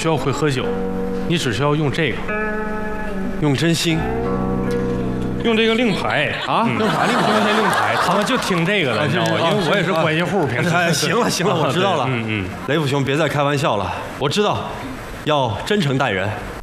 需要会喝酒，你只需要用这个， 用真心用这个令牌啊？用啥令牌？ 用这令牌，他们就听这个了，你知道吗？因为我也是关系户，平时。 哎，行了，我知道了。 嗯， 雷府兄别再开玩笑了，我知道，要真诚待人。